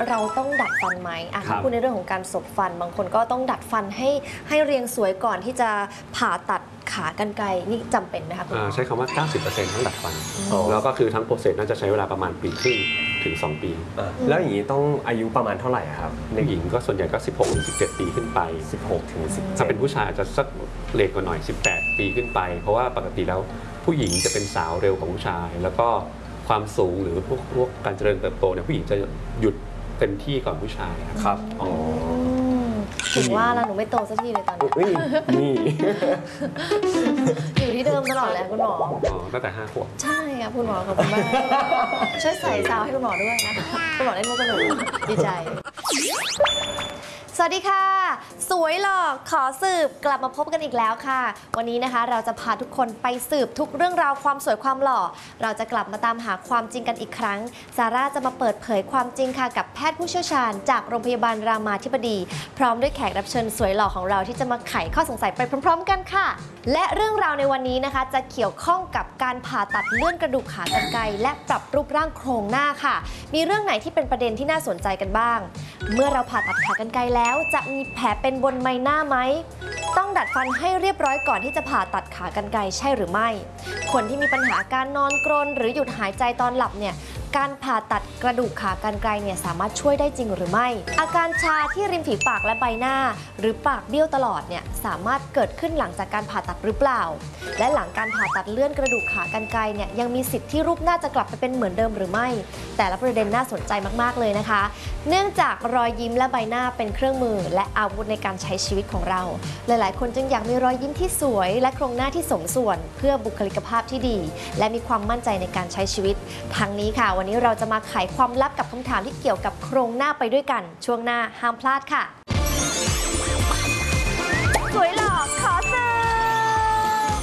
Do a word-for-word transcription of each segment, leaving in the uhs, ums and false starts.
เราต้องดัดฟันไหมอ่ะถ้าพูดในเรื่องของการสบฟันบางคนก็ต้องดัดฟันให้ให้เรียงสวยก่อนที่จะผ่าตัดขากรรไกรนี่จำเป็นไหมคะคุณใช้คำว่า เก้าสิบเปอร์เซ็นต์ ทั้งดัดฟันแล้วก็คือทั้งโปรเซสน่าจะใช้เวลาประมาณปีครึ่งถึงสองปีแล้วอย่างนี้ต้องอายุประมาณเท่าไหร่ครับในหญิงก็ส่วนใหญ่ก็สิบหกถึงสิบเจ็ดปีขึ้นไปสิบหกถึงสิบเจ็ดถ้าเป็นผู้ชายอาจจะสักเลทกว่าหน่อยสิบแปดปีขึ้นไปเพราะว่าปกติแล้วผู้หญิงจะเป็นสาวเร็วกว่าผู้ชายแล้วก็ความสูงหรือพวกพวกการเจริญเติบโตเนี่ยผู้หญิงจะหยุดเต็มที่ก่อนผู้ชายครับถึงว่าแล้วหนูไม่โตสักทีเลยตอนนี้นี่อยู่ที่เดิมตลอดเลยคุณหมออ๋อตั้งแต่ห้าขวบใช่ครับคุณหมอขอบคุณมากช่วยใส่ซาวให้คุณหมอด้วยนะคุณหมอเล่นมุกกับหนูดีใจสวัสดีค่ะสวยหล่อขอสืบกลับมาพบกันอีกแล้วค่ะวันนี้นะคะเราจะพาทุกคนไปสืบทุกเรื่องราวความสวยความหล่อเราจะกลับมาตามหาความจริงกันอีกครั้งซาร่าจะมาเปิดเผยความจริงค่ะกับแพทย์ผู้เชี่ยวชาญจากโรงพยาบาลรามาธิบดีพร้อมด้วยแขกรับเชิญสวยหล่อของเราที่จะมาไขข้อสงสัยไปพร้อมๆกันค่ะและเรื่องราวในวันนี้นะคะจะเกี่ยวข้องกับการผ่าตัดเลื่อนกระดูกขากรรไกรและปรับรูปร่างโครงหน้าค่ะมีเรื่องไหนที่เป็นประเด็นที่น่าสนใจกันบ้างเมื่อเราผ่าตัดขากรรไกรแล้วจะมีแผลเป็นบนใบหน้าไหมต้องดัดฟันให้เรียบร้อยก่อนที่จะผ่าตัดขากรรไกรใช่หรือไม่คนที่มีปัญหาการนอนกรนหรือหยุดหายใจตอนหลับเนี่ยการผ่าตัดกระดูกขากรรไกรเนี่ยสามารถช่วยได้จริงหรือไม่อาการชาที่ริมฝีปากและใบหน้าหรือปากเบี้ยวตลอดเนี่ยสามารถเกิดขึ้นหลังจากการผ่าตัดหรือเปล่าและหลังการผ่าตัดเลื่อนกระดูกขากรรไกรเนี่ยยังมีสิทธิ์ที่รูปหน้าจะกลับไปเป็นเหมือนเดิมหรือไม่แต่ละประเด็นน่าสนใจมากๆเลยนะคะเนื่องจากรอยยิ้มและใบหน้าเป็นเครื่องมือและอาวุธในการใช้ชีวิตของเราหลายๆคนจึงอยากมีรอยยิ้มที่สวยและโครงหน้าที่สมส่วนเพื่อบุคลิกภาพที่ดีและมีความมั่นใจในการใช้ชีวิตทั้งนี้ค่ะวันนี้เราจะมาไขความลับกับคำถามที่เกี่ยวกับโครงหน้าไปด้วยกันช่วงหน้าห้ามพลาดค่ะสวยหล่อขอสืบ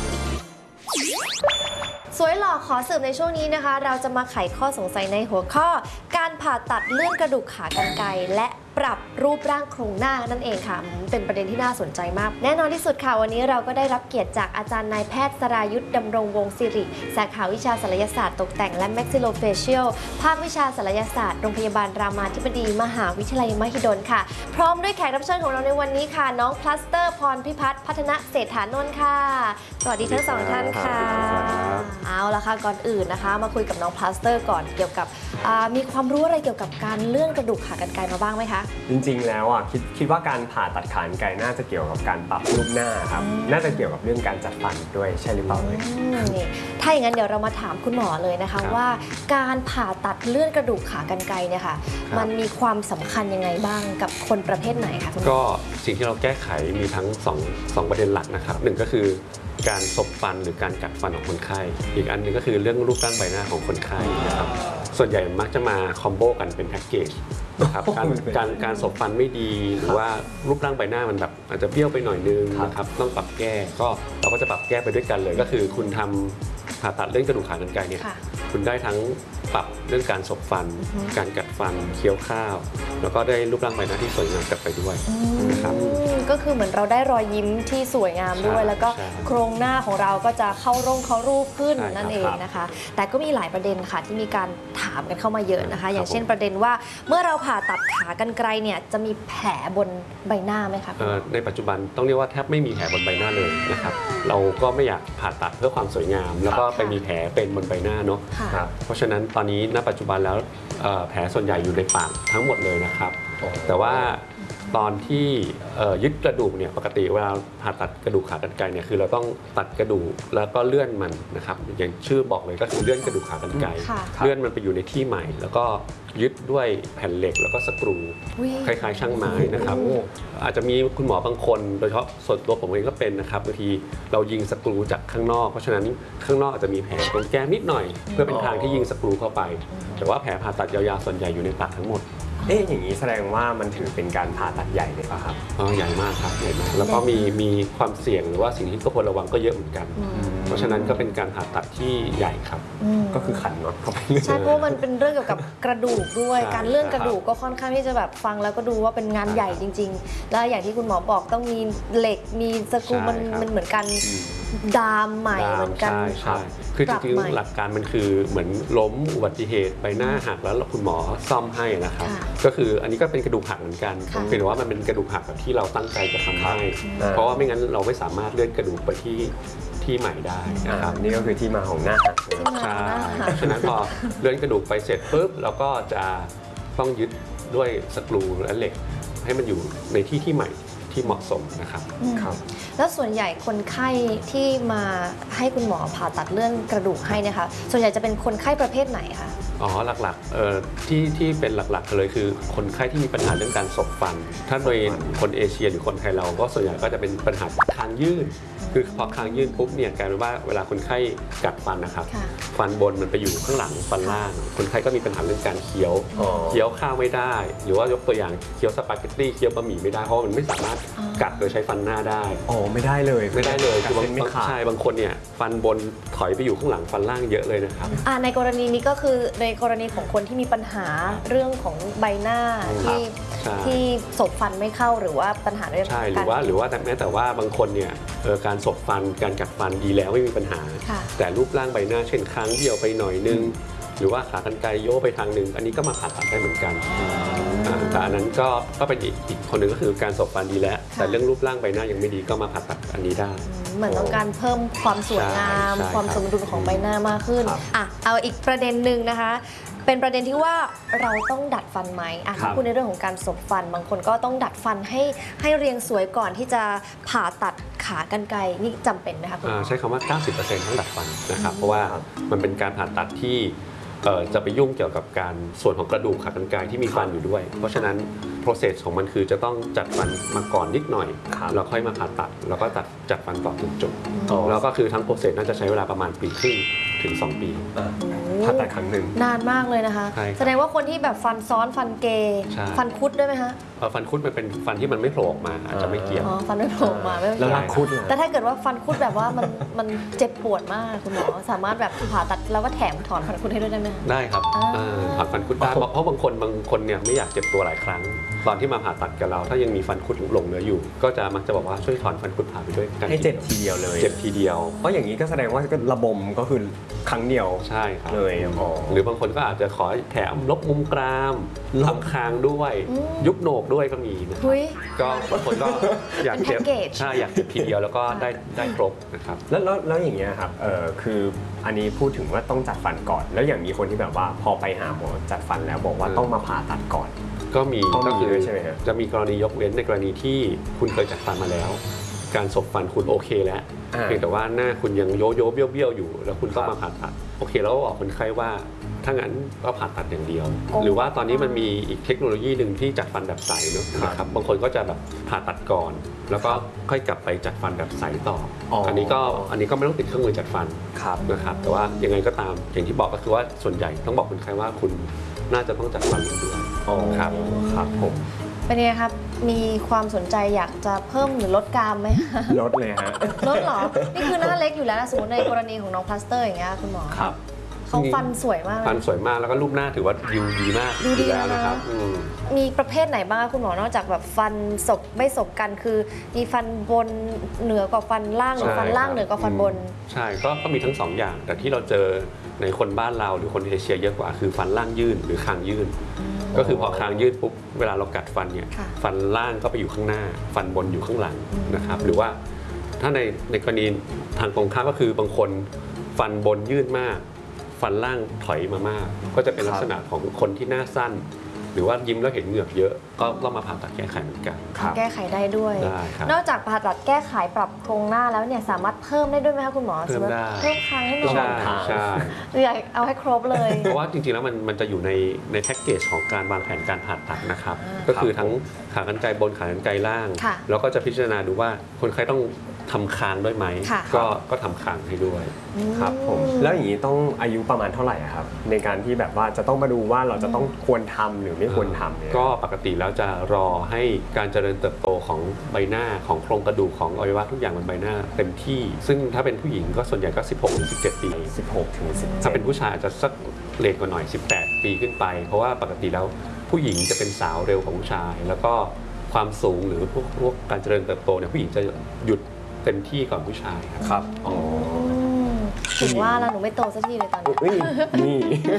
สวยหล่อขอสืบในช่วงนี้นะคะเราจะมาไขข้อสงสัยในหัวข้อการผ่าตัดเลื่อนกระดูกขากรรไกรและปรับรูปร่างโครงหน้านั่นเองค่ะเป็นประเด็นที่น่าสนใจมากแน่นอนที่สุดค่ะวันนี้เราก็ได้รับเกียรติจากอาจารย์นายแพทย์สรายุทธดำรงวงศ์ศิริสาขาวิชาศัลยศาสตร์ตกแต่งและ Maxillofacial ภาควิชาศัลยศาสตร์โรงพยาบาลรามาธิบดีมหาวิทยาลัยมหิดลค่ะพร้อมด้วยแขกรับเชิญของเราในวันนี้ค่ะน้องพลาสเตอร์พรพิพัฒน์พัฒนเศรษฐานนท์ค่ะสวัสดีทั้งสองท่านค่ะเอาละค่ะก่อนอื่นนะคะมาคุยกับน้องพลาสเตอร์ก่อนเกี่ยวกับมีความรู้อะไรเกี่ยวกับการเลื่อนกระดูกขากรรไกรมาบ้างไหมคะจริงๆแล้วอ่ะคิดคิดว่าการผ่าตัดขากรรไกรน่าจะเกี่ยวกับการปรับรูปหน้าครับน่าจะเกี่ยวกับเรื่องการจัดฟันด้วยใช่หรือเปล่าเลยนี่ถ้าอย่างนั้นเดี๋ยวเรามาถามคุณหมอเลยนะคะว่าการผ่าตัดเลื่อนกระดูกขากรรไกรเนี่ยค่ะมันมีความสำคัญยังไงบ้างกับคนประเภทไหนคะก็สิ่งที่เราแก้ไขมีทั้งสองสองประเด็นหลักนะครับหนึ่งก็คือการซบฟันหรือการกัดฟันของคนไข้อีกอันนึงก็คือเรื่องรูปร่างใบหน้าของคนไข้นะครับส่วนใหญ่มักจะมาคอมโบกันเป็นแพ็กเกจนะครับการการการซบฟันไม่ดีหรือว่ารูปร่างใบหน้ามันแบบอาจจะเบี้ยวไปหน่อยนึงนะครับต้องปรับแก้ก็เราก็จะปรับแก้ไปด้วยกันเลยก็คือคุณทำผ่าตัดเรื่องกระดูกขากรรไกรเนี่ยคุณได้ทั้งปรับเรื่องการซบฟันการกัดฟันเคี้ยวข้าวแล้วก็ได้รูปร่างใบหน้าที่สวยงามกลับไปด้วยนะครับก็คือเหมือนเราได้รอยยิ้มที่สวยงามด้วยแล้วก็โครงหน้าของเราก็จะเข้าร่งเข้ารูปขึ้นนั่นเองนะคะแต่ก็มีหลายประเด็นค่ะที่มีการถามกันเข้ามาเยอะนะคะอย่างเช่นประเด็นว่าเมื่อเราผ่าตัดขากรรไกรเนี่ยจะมีแผลบนใบหน้าไหมคะในปัจจุบันต้องเรียกว่าแทบไม่มีแผลบนใบหน้าเลยนะครับเราก็ไม่อยากผ่าตัดเพื่อความสวยงามแล้วก็ไปมีแผลเป็นบนใบหน้าเนาะเพราะฉะนั้นตอนนี้ณปัจจุบันแล้วแผลส่วนใหญ่อยู่ในปากทั้งหมดเลยนะครับแต่ว่าตอนที่ยึดกระดูกเนี่ยปกติเวลาผ่าตัดกระดูกขากรรไกรเนี่ยคือเราต้องตัดกระดูกแล้วก็เลื่อนมันนะครับอย่างชื่อบอกเลยก็คือเลื่อนกระดูกขากรรไกรเลื่อนมันไปอยู่ในที่ใหม่แล้วก็ยึดด้วยแผ่นเหล็กแล้วก็สกรูคล้ายๆช่างไม้นะครับอาจจะมีคุณหมอบางคนโดยเฉพาะส่วนตัวผมเองก็เป็นนะครับบางทีเรายิงสกรูจากข้างนอกเพราะฉะนั้นข้างนอกอาจจะมีแผลตรงแก้มนิดหน่อยเพื่อเป็นทางที่ยิงสกรูเข้าไปแต่ว่าแผลผ่าตัดยาวๆส่วนใหญ่อยู่ในปากทั้งหมดเอ๊ะอย่างนี้แสดงว่ามันถือเป็นการผ่าตัดใหญ่เลยป่ะครับอ๋อใหญ่มากครับใหญ่มากแล้วก็มีมีความเสี่ยงหรือว่าสิ่งที่ต้องควรระวังก็เยอะเหมือนกันเพราะฉะนั้นก็เป็นการผ่าตัดที่ใหญ่ครับก็คือขันน็อตเข้าไปใช่เพราะมันเป็นเรื่องเกี่ยวกับกระดูกด้วยการเลื่อนกระดูกก็ค่อนข้างที่จะแบบฟังแล้วก็ดูว่าเป็นงานใหญ่จริงๆแล้วอย่างที่คุณหมอบอกต้องมีเหล็กมีสกรูมันมันเหมือนกันดามใหม่เหมือนกันใช่ใช่คือจริงปรับใหม่ๆหลักการมันคือเหมือนล้มอุบัติเหตุใบหน้าหักแล้วคุณหมอซ่อมให้นะครับค่ะก็คืออันนี้ก็เป็นกระดูกหักเหมือนกันค่ะเพียงแต่ว่ามันเป็นกระดูกหักแบบที่เราตั้งใจจะทำให้อ่าเพราะว่าไม่งั้นเราไม่สามารถเลื่อนกระดูกไปที่ที่ใหม่ได้อ่านะครับนี่ก็คือที่มาของหน้าหักที่มาใช่หน้าหักเพราะฉะนั้นพอเลื่อนกระดูกไปเสร็จปุ๊บเราก็จะต้องยึดด้วยสกรูและเหล็ก ให้มันอยู่ในที่ที่ใหม่ที่เหมาะสมนะครับอืมครับแล้วส่วนใหญ่คนไข้ที่มาให้คุณหมอผ่าตัดเลื่อนกระดูกให้เนะคะส่วนใหญ่จะเป็นคนไข้ประเภทไหนคะอ๋อหลักๆเอ่อที่ที่เป็นหลักๆเลยคือคนไข้ที่มีปัญหาเรื่องการสบฟัน ถ้าโดยคนเอเชียหรือคนไทยเราก็ส่วนใหญ่ก็จะเป็นปัญหาคางยื่น คือพอคางยื่นปุ๊บเนี่ยกลายเป็นว่าเวลาคนไข้กัดฟันนะครับค่ะฟันบนมันไปอยู่ข้างหลังฟันล่าง คนไข้ก็มีปัญหาเรื่องการเคี้ยวอ๋อเคี้ยวข้าวไม่ได้ หรือว่ายกตัวอย่างเคี้ยวสปาเกตตี้เคี้ยวบะหมี่ไม่ได้เพราะว่ามันไม่สามารถอ๋อกัดโดยใช้ฟันหน้าได้อ๋อไม่ได้เลยไม่ได้เลยกัคืดอบางเส้นไม่ขาดใช่บางคนเนี่ยฟันบนถอยไปอยู่ข้างหลังฟันล่างเยอะเลยนะครับอ่าในกรณีนี้ก็คือในกรณีของคนที่มีปัญหาเรื่องของใบหน้าครับที่ใช่ที่ศพฟันไม่เข้าหรือว่าปัญหาเรื่องใช่หกรือว่าหรือว่าแต่แม้แต่ว่าบางคนเนี่ยเอ่อการสบฟันการกัดฟันดีแล้วไม่มีปัญหาค่ะแต่รูปร่างใบหน้าเช่นค้างเบี้ยวไปหน่อยนึง หรือว่าขากรรไกรโยกไปทางหนึ่งอันนี้ก็มาผ่าตัดได้เหมือนกันอ่าแต่อันนั้นก็ก็เป็นอีกอีกคนหนึ่งก็คือการสบฟันดีแล้ว แต่เรื่องรูปร่างใบหน้ายังไม่ดีก็มาผ่าตัดอันนี้ได้เหมือนต้องการเพิ่มความสวยงามใช่ใช่ความสมดุลของใบหน้ามากขึ้นครับอ่ะเอาอีกประเด็นหนึ่งนะคะ เป็นประเด็นที่ว่าเราต้องดัดฟันไหมอ่ะครัถ้าบพูดในเรื่องของการสบฟัน บางคนก็ต้องดัดฟันให้ให้เรียงสวยก่อนที่จะผ่าตัดขากรรไกรนี่จำเป็นไหมคะคุณหมอ่าอใช้คำว่า เก้าสิบเปอร์เซ็นต์ ต้องดัดฟันนะครับ เพราะว่ามันเป็นการผ่าตัดที่เอ่อจะไปยุ่งเกี่ยวกับการส่วนของกระดูกขากรรไกรที่มีฟันอยู่ด้วย เพราะฉะนั้น process ของมันคือจะต้องจัดฟันมาก่อนนิดหน่อยครับแล้วค่อยมาผ่าตัด แล้วก็จัดจัดฟันต่อถึงจุดอ๋อแล้วก็คือทั้ง process น่าจะใช้เวลาประมาณปีครึ่งถึง สอง ปีอ่าผ่าตัดครั้งหนึ่งนานมากเลยนะคะใช่ครับแสดงว่าคนที่แบบฟันซ้อนฟันเกยใช่ฟันคุดด้วยไหมคะเอ่อฟันคุดมันเป็นฟันที่มันไม่โผล่ออกมาอาจจะไม่เกี่ยวอ๋อฟันไม่โผล่มาไม่แล้วเป็นไรรักคุดล่ะแต่ถ้าเกิดว่าฟันคุดแบบว่ามันมันเจ็บปวดมากคุณหมอสามารถแบบผ่าตัดแล้วก็แถมถอนฟันคุดให้ด้วยได้ไหมคะได้ครับอ่าเอ่อถอนฟันคุดได้เพราะเพราะบางคนบางคนเนี่ยไม่อยากเจ็บตัวหลายครั้ง ตอนที่มาผ่าตัดกับเรา ถ้ายังมีฟันคุดหลงเหลืออยู่ ก็จะมักจะบอกว่าช่วยถอนฟันคุดผ่าไปด้วยกันให้เจ็บทีเดียวเลยเจ็บทีเดียวเพราะอย่างนี้ก็แสดงว่าก็ระบมก็คือครั้งเดียวใช่ครับเลยอ๋อหรือบางคนก็อาจจะขอแถมลบมุมกรามลบทำคางด้วยอืมยุบโหนกด้วยก็มีนะครับหุยก็บางคนก็อยากเจ็บเป็นแพ็กเกจใช่อยากเจ็บทีเดียวแล้วก็ได้ได้ครบนะครับแล้วแล้วแล้วอย่างเงี้ยครับเออคืออันนี้พูดถึงว่าต้องจัดฟันก่อน แล้วอย่างมีคนที่แบบว่าพอไปหาหมอจัดฟันแล้วบอกว่าอืมต้องมาผ่าตัดก่อนก็มีก็มีก็คือด้วยใช่ไหมฮะจะมีกรณียกเว้นในกรณีที่คุณเคยจัดฟันมาแล้ว การสบฟันคุณโอเคแล้วอ่าเพียงแต่ว่าหน้าคุณยังโยโย่เบี้ยวเบี้ยวๆอยู่ แล้วคุณก็ครับมาผ่าตัดโอเคแล้วก็บอกคนไข้ว่าถ้างั้นก็ผ่าตัดอย่างเดียวโอ้หรือว่าตอนนี้มันมีอีกเทคโนโลยีหนึ่งที่จัดฟันแบบใสเนอะครับนะครับบางคนก็จะแบบผ่าตัดก่อน แล้วก็ค่อยกลับไปจัดฟันแบบใสต่ออออัอันนี้ก็อันนี้ก็ไม่ต้องติดเครื่องมือจัดฟันครับนะครับแต่ว่ายังไงก็ตามอย่างที่บอกก็คือว่าส่วนใหญ่ต้องบอกคนไข้ว่าคุณน่าจะต้องจัดฟันอย่างเดียวอ๋อครับครับผมเป็นไงครับ มีความสนใจอยากจะเพิ่มหรือลดกรามไหมลดเลยฮะลดเหรอ นี่คือหน้าเล็กอยู่แล้วนะสมมติในกรณีของน้องพลาสเตอร์อย่างเงี้ยคุณหมอครับเขาฟันสวยมากฟันนะสวยมากแล้วก็รูปหน้าถือว่าดูดีมากดูดีอยู่แล้วนะครับนะอืมมีประเภทไหนบ้างคะคุณหมอนอกจากแบบฟันศพไม่ศพกันคือ มีฟันบนเหนือกว่าฟันล่างหรือใช่ฟันล่างครับเหนือกว่าฟันบนใช่ก็ก็มีทั้งสองอย่าง แต่ที่เราเจอในคนบ้านเราหรือคนเอเชียเยอะกว่าคือฟันล่างยื่นหรือคางยื่น ก็คือพอคางยื่นปุ๊บเวลาเรากัดฟันเนี่ยค่ะฟันล่างก็ไปอยู่ข้างหน้า ฟันบนอยู่ข้างหลังนะครับหรือว่าถ้าในในกรณีทางตรงข้ามก็คือบางคนฟันบนยื่นมาก ฟันล่างถอยมามาก ก็จะเป็นลักษณะของคนที่หน้าสั้น หรือว่ายิ้มแล้วเห็นเหงือกเยอะ ก็ต้องมาผ่าตัดแก้ไขเหมือนกันครับแก้ไขได้ด้วยได้ครับนอกจากผ่าตัดแก้ไขปรับโครงหน้าแล้วเนี่ยสามารถเพิ่มได้ด้วยไหมคะคุณหมอเพิ่มได้เพิ่มคางให้หน่อใช่ยใช่อยากเอาให้ครบเลยเพราะว่าจริงๆ แล้วมันมันจะอยู่ในในแพ็กเกจของการวางแผนการผ่าตัดนะครับอ่าก็คือทั้งขากรรไกรบนขากรรไกรล่างค่ะแล้วก็จะพิจารณาดูว่าคนไข้ต้องทำคางด้วยไหมค่ะก็ก็ทำคางให้ด้วยครับผมแล้วอย่างนี้ต้องอายุประมาณเท่าไหร่อะครับ ในการที่แบบว่าจะต้องมาดูว่าเราจะต้องควรทำหรือไม่ควรทำเนี่ยก็ปกติแล้วจะรอให้การเจริญเติบโตของใบหน้าของโครงกระดูกของอวัยวะทุกอย่างบนใบหน้าเต็มที่ ซึ่งถ้าเป็นผู้หญิงก็ส่วนใหญ่ก็ สิบหกถึงสิบเจ็ด ปีสิบหกถึงสิบเจ็ดถ้าเป็นผู้ชายอาจจะสักเลทกว่าหน่อย สิบแปด ปีขึ้นไป เพราะว่าปกติแล้วผู้หญิงจะเป็นสาวเร็วกว่าผู้ชาย แล้วก็ความสูงหรือพวกพวกการเจริญเติบโตเนี่ยผู้หญิงจะหยุดเต็มที่ก่อนผู้ชายครับครับอ๋อถึงว่าแล้วหนูไม่โตสักทีเลยตอนนี้เฮ้ยนี่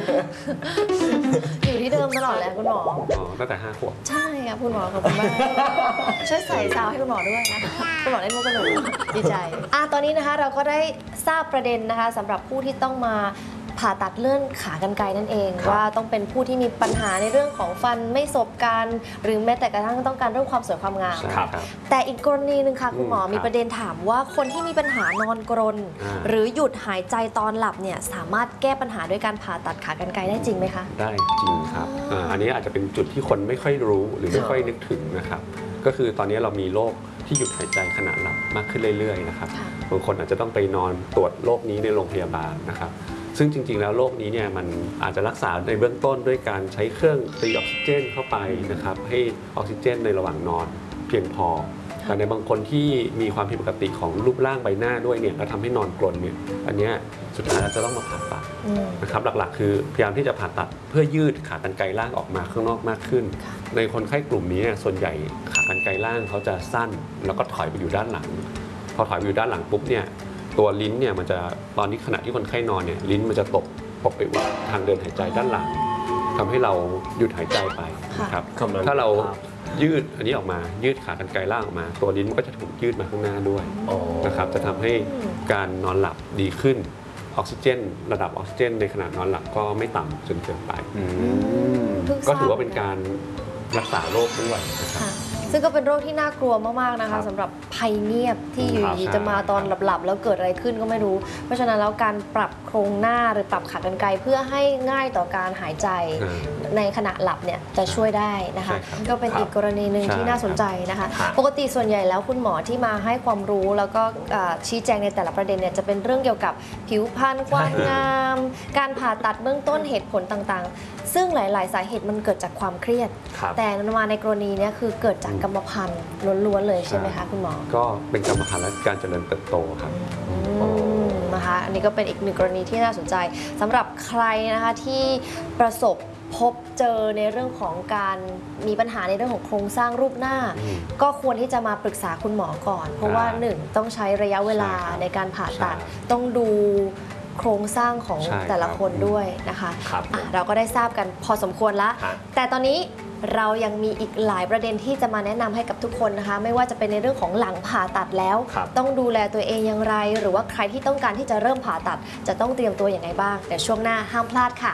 อยู่ที่เดิมตลอดเลยคุณหมออ๋อตั้งแต่ห้าขวบใช่ครับคุณหมอขอบคุณมากช่วยใส่ซาวให้คุณหมอด้วยนะคุณหมอได้มุกกันหนูดีใจอ่ะตอนนี้นะคะเราก็ได้ทราบประเด็นนะคะสำหรับผู้ที่ต้องมาผ่าตัดเลื่อนขากรรไกรนั่นเอง ว่าต้องเป็นผู้ที่มีปัญหาในเรื่องของฟันไม่สบกันหรือแม้แต่กระทั่งต้องการเรื่องความสวยความงามใช่ครับแต่อีกกรณีหนึ่งค่ะคุณหมออืมมีประเด็นถามว่าคนที่มีปัญหานอนกรนอ่าหรือหยุดหายใจตอนหลับเนี่ยสามารถแก้ปัญหาด้วยการผ่าตัดขากรรไกรได้จริงไหมคะได้จริงครับอ่าอันนี้อาจจะเป็นจุดที่คนไม่ค่อยรู้หรือไม่ค่อยนึกถึงนะครับ ก็คือตอนนี้เรามีโรคที่หยุดหายใจขณะหลับมากขึ้นเรื่อยๆนะครับค่ะบางคนอาจจะต้องไปนอนตรวจโรคนี้ในโรงพยาบาลนะครับ ซึ่งจริงๆแล้วโรคนี้เนี่ยมันอาจจะรักษาในเบื้องต้นด้วยการใช้เครื่องตีออกซิเจนเข้าไปนะครับให้ออกซิเจนในระหว่างนอนเพียงพอ แต่ในบางคนที่มีความผิดปกติของรูปร่างใบหน้าด้วยเนี่ยแล้วทำให้นอนกรนเนี่ยอันเนี้ยสุดท้ายเราจะต้องมาผ่าตัดอืมนะครับหลักๆ คือพยายามที่จะผ่าตัดเพื่อยืดขากรรไกรล่างออกมาข้างนอกมากขึ้นค่ะในคนไข้กลุ่มนี้เนี่ยส่วนใหญ่ขากรรไกรล่างเขาจะสั้น แล้วก็ถอยไปอยู่ด้านหลัง พอถอยไปอยู่ด้านหลังปุ๊บเนี่ยตัวลิ้นเนี่ยมันจะตอนที่ขณะที่คนไข้นอนเนี่ยลิ้นมันจะตกตกไปอุดทางเดินหายใจด้านหลังทำให้เราหยุดหายใจไปนะครับกำลังถ้าเรายืดอันนี้ออกมายืดขากรรไกรล่างออกมา ตัวลิ้นมันก็จะถูกยืดมาข้างหน้าด้วยอ๋อนะครับจะทำให้การนอนหลับดีขึ้นออกซิเจน ระดับออกซิเจนในขณะนอนหลับก็ไม่ต่ำจนเกินไปอืมเพิ่งทก็ราบถือว่าเป็นการรักษาโรคด้วยนะครับค่ะซึ่งก็เป็นโรคที่น่ากลัวมากๆนะครัคะบสำหรับภัยเงียบที่อยู่ครับดีใช่จะมาตอนหลับๆ แล้วเกิดอะไรขึ้นก็ไม่รู้ เพราะฉะนั้นแล้วการปรับโครงหน้าหรือปรับขากรรไกรเพื่อให้ง่ายต่อการหายใจอ่าในขณะหลับเนี่ยจะช่วยได้นะคะใช่ครับก็เป็นอีกกรณีหนึ่งใช่ที่น่าสนใจนะคะครับปกติส่วนใหญ่แล้วคุณหมอที่มาให้ความรู้แล้วก็เอ่อชี้แจงในแต่ละประเด็นเนี่ยจะเป็นเรื่องเกี่ยวกับผิวพรรณความงาม การผ่าตัดเบื้องต้นเหตุผลต่างๆ ซึ่งหลาย ๆ สาเหตุมันเกิดจากความเครียดครับแต่มาในกรณีเนี้ยคือเกิดจากกรรมพันธุ์ล้วนๆเลยใช่ไหมคะคุณหมอก็เป็นกรรมพันธุ์และการเจริญเติบโตครับอืมนะคะอันนี้ก็เป็นอีกหนึ่งกรณีที่น่าสนใจสำหรับใครนะคะที่ประสบพบเจอในเรื่องของการมีปัญหาในเรื่องของโครงสร้างรูปหน้าอืมก็ควรที่จะมาปรึกษาคุณหมอก่อน เพราะว่าใช่หนึ่งต้องใช้ระยะเวลาใช่ครับในการผ่าตัดใช่ต้องดูโครงสร้างของใช่แต่ละครับคนด้วยนะคะครับอ่ะเราก็ได้ทราบกันพอสมควรละฮะแต่ตอนนี้เรายังมีอีกหลายประเด็นที่จะมาแนะนำให้กับทุกคนนะคะ ไม่ว่าจะเป็นในเรื่องของหลังผ่าตัดแล้วครับต้องดูแลตัวเองอย่างไร หรือว่าใครที่ต้องการที่จะเริ่มผ่าตัด จะต้องเตรียมตัวอย่างไรบ้างแต่ช่วงหน้าห้ามพลาดค่ะ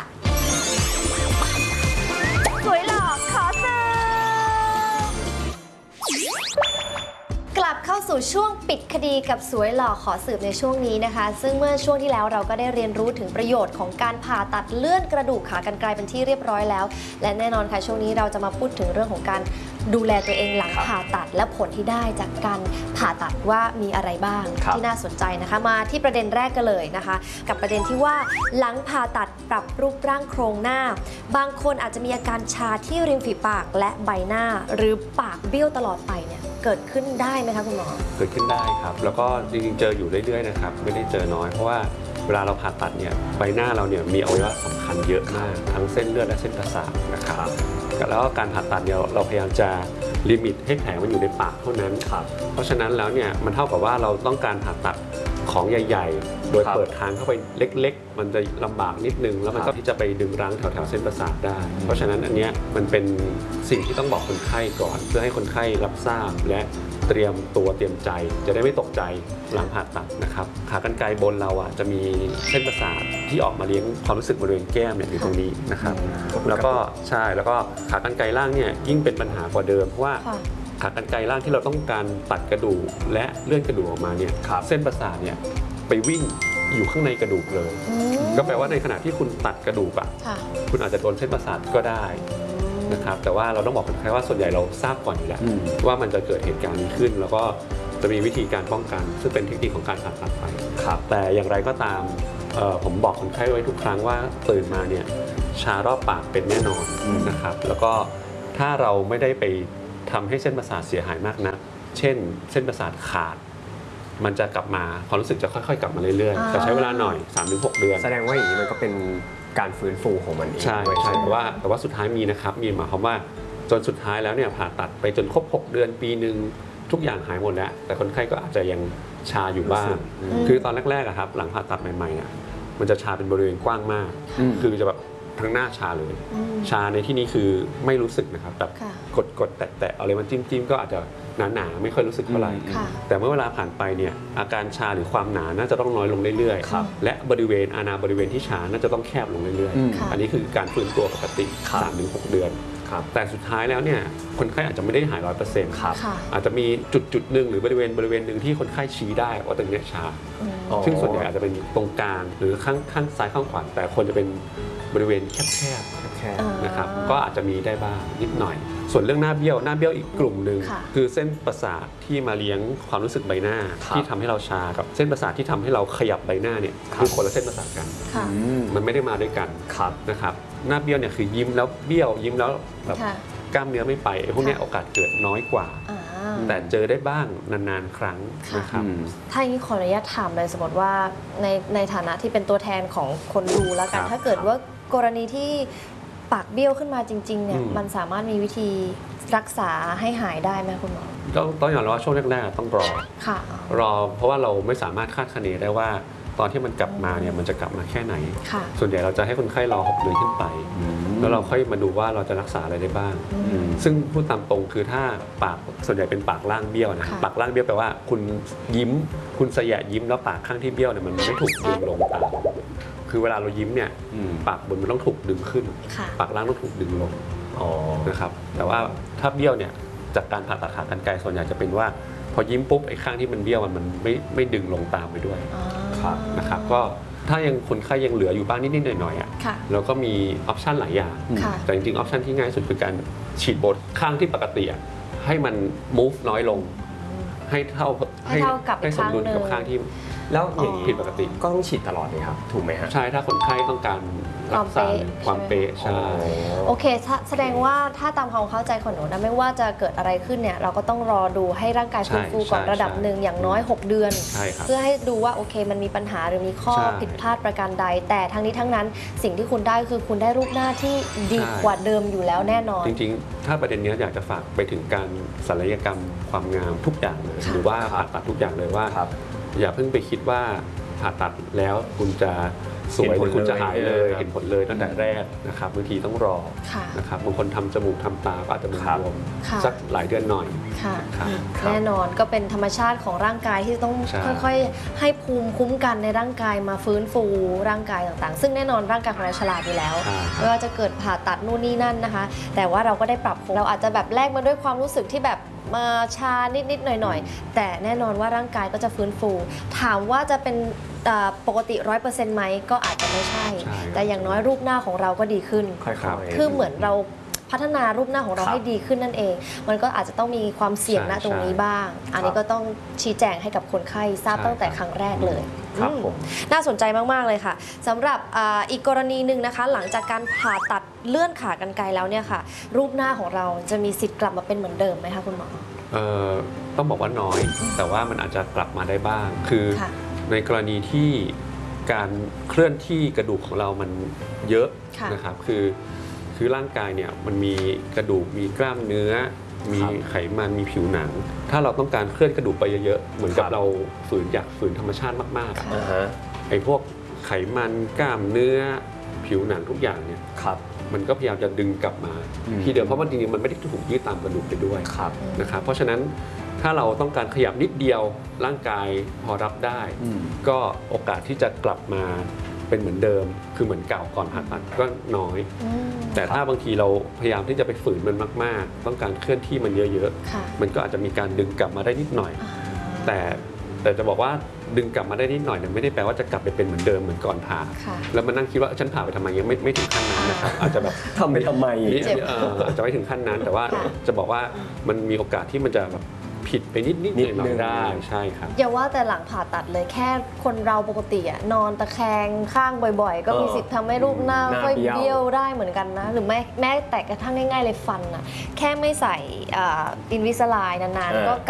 สวยหล่อขอเสิร์ฟกลับเข้าสู่ช่วงปิดคดีกับสวยหล่อขอสืบในช่วงนี้นะคะ ซึ่งเมื่อช่วงที่แล้วเราก็ได้เรียนรู้ถึงประโยชน์ของการผ่าตัดเลื่อนกระดูกขากรรไกรเป็นที่เรียบร้อยแล้ว และแน่นอนค่ะช่วงนี้เราจะมาพูดถึงเรื่องของการดูแลตัวเองหลังครับผ่าตัดและผลที่ได้จากการผ่าตัดว่ามีอะไรบ้างครับที่น่าสนใจนะคะ มาที่ประเด็นแรกกันเลยนะคะ กับประเด็นที่ว่าหลังผ่าตัดปรับรูปร่างโครงหน้า บางคนอาจจะมีอาการชาที่ริมฝีปากและใบหน้า หรือปากเบี้ยวตลอดไปเนี่ยเกิดขึ้นได้ไหมคะคุณหมอเกิดขึ้นได้ครับ แล้วก็จริงๆเจออยู่เรื่อยๆนะครับ ไม่ได้เจอน้อย เพราะว่าเวลาเราผ่าตัดเนี่ยใบหน้าเราเนี่ยมีอวัยวะสำคัญเยอะมาก ทั้งเส้นเลือดและเส้นประสาทนะครับ แล้วก็การผ่าตัดเนี่ยเราพยายามจะลิมิตให้แผลมันอยู่ในปากเท่านั้นครับเพราะฉะนั้นแล้วเนี่ยมันเท่ากับว่าเราต้องการผ่าตัดของใหญ่ ๆ โดยครับเปิดทางเข้าไปเล็ก ๆ มันจะลำบากนิดนึง แล้วมันครัก็บที่จะไปดึงรั้งแถวๆเส้นประสาทได้ เพราะฉะนั้นอันเนี้ยมันเป็นสิ่งที่ต้องบอกคนไข้ก่อน เพื่อให้คนไข้รับทราบและเตรียมตัวเตรียมใจ จะได้ไม่ตกใจหลังผ่าตัดนะครับขากรรไกรบนเราอ่ะจะมีเส้นประสาทที่ออกมาเลี้ยงความรู้สึกบริเวณแก้มเนี่ยอยู่ตรงนี้นะครับแล้วก็ใช่แล้วก็ขากรรไกรล่างเนี่ยยิ่งเป็นปัญหากว่าเดิมเพราะว่าค่ะขากรรไกรล่างที่เราต้องการตัดกระดูกและเลื่อนกระดูกออกมาเนี่ยครับเส้นประสาทเนี่ยไปวิ่งอยู่ข้างในกระดูกเลยอืมก็แปลว่าในขณะที่คุณตัดกระดูกอ่ะค่ะคุณอาจจะโดนเส้นประสาทก็ได้นะครับแต่ว่าเราต้องบอกคนไข้ว่าส่วนใหญ่เราทราบก่อนอยู่แล้วอืมว่ามันจะเกิดเหตุการณ์นี้ขึ้น แล้วก็จะมีวิธีการป้องกัน ซึ่งเป็นเทคนิคของการผ่าตัดไปครับแต่อย่างไรก็ตามเอ่อผมบอกคนไข้ไว้ทุกครั้งว่าตื่นมาเนี่ยชารอบปากเป็นแน่นอนอืมนะครับแล้วก็ถ้าเราไม่ได้ไปทำให้เส้นประสาทเสียหายมากนัก เช่น เส้นประสาทขาด มันจะกลับมาความรู้สึกจะค่อยๆ กลับมาเรื่อยอ่าๆแต่ใช้เวลาหน่อย สามถึงหก เดือนแสดงว่าอย่างนี้มันก็เป็นการฟื้นฟูของมันเองใช่ด้วยใช่ไหมแต่ว่าแต่ว่าสุดท้ายมีนะครับมีหมายความว่าจนสุดท้ายแล้วเนี่ยผ่าตัดไปจนครบ หก เดือนปีหนึ่งทุกอย่างหายหมดแล้ว แต่คนไข้ก็อาจจะยังชาอยู่บ้าง คือตอนแรกๆอะครับหลังผ่าตัดใหม่ๆอะมันจะชาเป็นบริเวณกว้างมาก คือจะแบบทั้งหน้าชาเลย ชาในที่นี้คือไม่รู้สึกนะครับแบบกดกดแตะแตะอะไรมันจิ้มจิ้มก็อาจจะหนาๆไม่ค่อยรู้สึกเท่าไหร่แต่เมื่อเวลาผ่านไปเนี่ยอาการชาหรือความหนาน่าจะต้องน้อยลงเรื่อยๆและบริเวณอาณาบริเวณที่ชาน่าจะต้องแคบลงเรื่อยๆอันนี้คือการฟื้นตัวปกติ สามถึงหก เดือนแต่สุดท้ายแล้วเนี่ยคนไข้อาจจะไม่ได้หายร้อยเปอร์เซ็นต์อาจจะมีจุดจุดหนึ่งหรือบริเวณบริเวณหนึ่งที่คนไข้ชี้ได้ว่าตรงนี้ชาซึ่งส่วนใหญ่อาจจะเป็นตรงกลางหรือข้างข้างซ้ายข้างขวาแต่คนจะเป็นบริเวณแคบๆนะครับก็อาจจะมีได้บ้างนิดหน่อยส่วนเรื่องหน้าเบี้ยวหน้าเบี้ยวอีกกลุ่มหนึ่งคือเส้นประสาทที่มาเลี้ยงความรู้สึกใบหน้าที่ทำให้เราชากับเส้นประสาทที่ทำให้เราขยับใบหน้าเนี่ยคือคนละเส้นประสาทกันมันไม่ได้มาด้วยกันนะครับหน้าเบี้ยวเนี่ยคือยิ้มแล้วเบี้ยวยิ้มแล้วแบบกล้ามเนื้อไม่ไปพวกนี้โอกาสเกิดน้อยกว่าแต่เจอได้บ้างนานๆครั้งนะครับถ้าอย่างนี้ขออนุญาตถามเลยสมมติว่าในในฐานะที่เป็นตัวแทนของคนดูแล้วกันถ้าเกิดว่ากรณีที่ปากเบี้ยวขึ้นมาจริงๆเนี่ยมันสามารถมีวิธีรักษาให้หายได้ไหมคุณหมอต้องต้องยอมรับว่าช่วงแรกๆต้องรอรอเพราะว่าเราไม่สามารถคาดคะเนได้ว่าตอนที่มันกลับมาเนี่ยมันจะกลับมาแค่ไหนส่วนใหญ่เราจะให้คนไข้รอหกเดือนขึ้นไปแล้วเราค่อยมาดูว่าเราจะรักษาอะไรได้บ้างซึ่งพูดตามตรงคือถ้าปากส่วนใหญ่เป็นปากล่างเบี้ยวนะปากล่างเบี้ยวแปลว่าคุณยิ้มคุณสยะยิ้มแล้วปากข้างที่เบี้ยวเนี่ยมันไม่ถูกดึงลงตามคือเวลาเรายิ้มเนี่ยปากบนมันต้องถูกดึงขึ้นปากล่างต้องถูกดึงลงนะครับแต่ว่าถ้าเบี้ยวเนี่ยจากการผ่าตัดขากรรไกรส่วนใหญ่จะเป็นว่าพอยิ้มปุ๊บไอ้ข้างที่มันเบี้ยวมันมันไม่ไม่ดึงลงตามไปด้วยนะครับก็ถ้ายังคนไข้ยังเหลืออยู่บ้างนิดๆหน่อยๆอ่ะแล้วก็มีออปชันหลายอย่างแต่จริงๆออปชันที่ง่ายสุดคือการฉีดโบท็อกซ์ข้างที่ปกติให้มัน move น้อยลงให้เท่าให้เท่ากับให้สมดุลกับข้างที่แล้วอย่างนี้ผิดปกติก็ต้องฉีดตลอดเลยครับถูกไหมฮะใช่ถ้าคนไข้ต้องการรักษาความเป๊ะใช่โอเคแสดงว่าถ้าตามความเข้าใจของหนูนะไม่ว่าจะเกิดอะไรขึ้นเนี่ยเราก็ต้องรอดูให้ร่างกายฟื้นฟูก่อนระดับหนึ่งอย่างน้อยหกเดือนเพื่อให้ดูว่าโอเคมันมีปัญหาหรือมีข้อผิดพลาดประการใดแต่ทั้งนี้ทั้งนั้นสิ่งที่คุณได้คือคุณได้รูปหน้าที่ดีกว่าเดิมอยู่แล้วแน่นอนจริงๆถ้าประเด็นนี้อยากจะฝากไปถึงการศัลยกรรมความงามทุกอย่างเลยหรือว่าผ่าตัดทุกอย่างเลยว่าอย่าเพิ่งไปคิดว่าผ่าตัดแล้วคุณจะสวยหรือคุณจะหายเลยเห็นผลเลยตั้งแต่แรกนะครับบางทีต้องรอนะครับบางคนทำจมูกทำตาก็อาจจะมีบวมสักหลายเดือนหน่อยแน่นอนก็เป็นธรรมชาติของร่างกายที่ต้องค่อยๆให้ภูมิคุ้มกันในร่างกายมาฟื้นฟูร่างกายต่างๆซึ่งแน่นอนร่างกายของเราฉลาดอยู่แล้วไม่ว่าจะเกิดผ่าตัดนู่นนี่นั่นนะคะแต่ว่าเราก็ได้ปรับเราอาจจะแบบแลกมาด้วยความรู้สึกที่แบบมาชานิดๆหน่อยๆแต่แน่นอนว่าร่างกายก็จะฟื้นฟูถามว่าจะเป็นปกติ ร้อยเปอร์เซ็นต์ ไหมก็อาจจะไม่ใช่แต่อย่างน้อยรูปหน้าของเราก็ดีขึ้นคือเหมือนเราพัฒนารูปหน้าของเราให้ดีขึ้นนั่นเองมันก็อาจจะต้องมีความเสี่ยงณตรงนี้บ้างอันนี้ก็ต้องชี้แจงให้กับคนไข้ทราบตั้งแต่ครั้งแรกเลยน่าสนใจมากๆเลยค่ะสำหรับอีกกรณีหนึ่งนะคะหลังจากการผ่าตัดเลื่อนขากรรไกรแล้วเนี่ยค่ะรูปหน้าของเราจะมีสิทธิ์กลับมาเป็นเหมือนเดิมไหมคะคุณหมอเอ่อต้องบอกว่าน้อยแต่ว่ามันอาจจะกลับมาได้บ้างคือในกรณีที่การเคลื่อนที่กระดูกของเรามันเยอะนะครับคือคือร่างกายเนี่ยมันมีกระดูกมีกล้ามเนื้อมีไขมันมีผิวหนังถ้าเราต้องการเคลื่อนกระดูกไปเยอะๆเหมือนกับเราฝืนอยากฝืนธรรมชาติมากๆไอ้พวกไขมันกล้ามเนื้อผิวหนังทุกอย่างเนี่ยมันก็พยายามจะดึงกลับมาที่เดิมเพราะมันจริงๆมันไม่ได้ถูกยืดตามกระดูกไปด้วยนะครับเพราะฉะนั้นถ้าเราต้องการขยับนิดเดียวร่างกายพอรับได้ก็โอกาสที่จะกลับมาเป็นเหมือนเดิมคือเหมือนเก่าก่อนผ่าตัดก็น้อยแต่ถ้าบางทีเราพยายามที่จะไปฝืนมันมากๆต้องการเคลื่อนที่มันเยอะๆมันก็อาจจะมีการดึงกลับมาได้นิดหน่อยแต่แต่จะบอกว่าดึงกลับมาได้นิดหน่อยเนี่ยไม่ได้แปลว่าจะกลับไปเป็นเหมือนเดิมเหมือนก่อนผ่าแล้วมานั่งคิดว่าฉันผ่าไปทำไมยังไม่ไม่ถึงขั้นนั้นนะครับอาจจะแบบทำไปทำไมอาจจะไม่ถึงขั้นนั้นแต่ว่าจะบอกว่ามันมีโอกาสที่มันจะแบบผิดไปนิดนิดหน่อยได้ใช่ครับอย่าว่าแต่หลังผ่าตัดเลยแค่คนเราปกติอะนอนตะแคงข้างบ่อยๆก็มีสิทธิ์ทำให้รูปหน้าค่อยเบี้ยวได้เหมือนกันนะหรือแม้แม้แต่กระทั่งง่ายๆเลยฟันอะแค่ไม่ใส่อินวิสไลน์นานๆก็